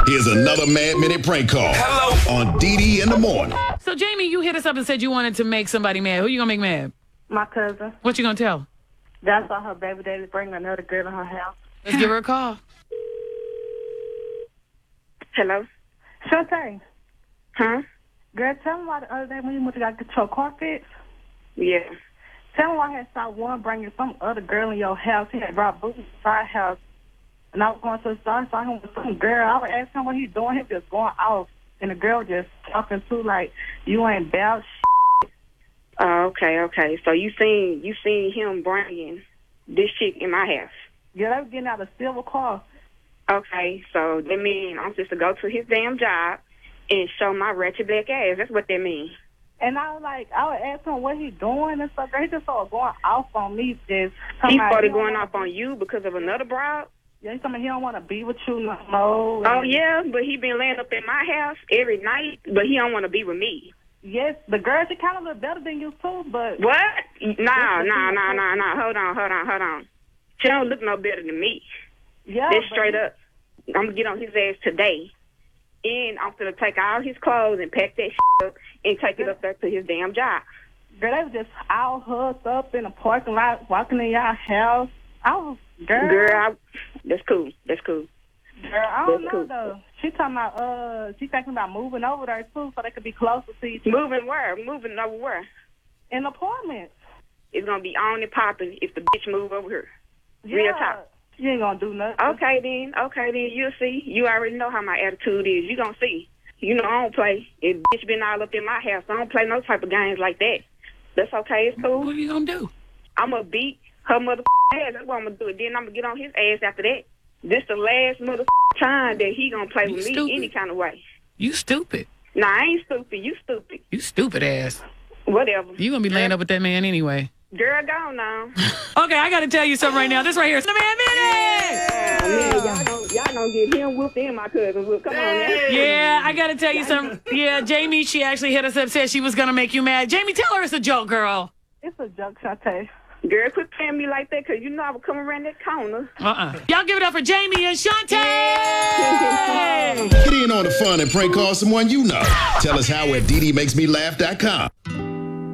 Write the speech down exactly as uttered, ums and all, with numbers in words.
Here's another Mad Minute prank call. Hello. On D D in the morning. So, Jamie, you hit us up and said you wanted to make somebody mad. Who you gonna make mad? My cousin. What you gonna tell? That's why her baby daddy bring another girl in her house. Let's give her a call. Hello? Shantae. Huh? Girl, tell me why the other day when you went to go get your car fixed. Yeah. Tell me why I had saw one bringing some other girl in your house. He had brought boots to our house. And I was going to the store and saw him with some girl. I was asking him what he doing. He just going off. And the girl just talking to like, you ain't about shit. Oh, okay, okay. So you seen you seen him bringing this chick in my house? Yeah, they was getting out a silver car. Okay, so that mean I'm supposed to go to his damn job and show my wretched black ass. That's what that means. And I was like, I was asking him what he doing and stuff. He just started going off on me. Just he started going off on you because of another broad? Yeah, he told me he don't want to be with you no more. Oh, yeah, but he been laying up at my house every night, but he don't want to be with me. Yes, the girl, she kind of look better than you, too, but... What? No, no, no, no, no. Hold on, hold on, hold on. She don't look no better than me. Yeah, That's straight up. I'm going to get on his ass today. And I'm going to take all his clothes and pack that shit up and take it up there to his damn job. Girl, they was just all hugged up in the parking lot, walking in y'all house. I was, girl. Girl, I, that's cool. That's cool. Girl, I don't that's know, cool. though. She talking about, uh, she thinking about moving over there, too, so they could be closer to each other. Moving where? Moving over where? In apartments. It's going to be on and popping if the bitch move over here. Yeah. Real talk. You ain't gonna do nothing. Okay, then. Okay, then. You'll see. You already know how my attitude is. You gonna see. You know I don't play. If bitch been all up in my house, I don't play no type of games like that. That's okay. It's cool. What are you gonna do? I'm gonna beat her mother ass. That's what I'm gonna do. Then I'm gonna get on his ass after that. This the last mother time that he gonna play You with stupid. me any kind of way. You stupid. Nah, I ain't stupid. You stupid. You stupid ass. Whatever. You gonna be laying up with that man anyway. Girl, go now. Okay, I gotta tell you something right now. This right here is the Man Minute! Yeah, man, y'all don't, y'all don't get him whooped and my cousin whooped. Come on now. Yeah, I gotta tell you something. Yeah, Jamie, she actually hit us up, said she was gonna make you mad. Jamie, tell her it's a joke, girl. It's a joke, Shantae. Girl, quit playing me like that, because you know I would come around that corner. Uh-uh. Y'all give it up for Jamie and Shantae! Get in on the fun and prank call someone you know. Tell us how at D D makes me laugh dot com.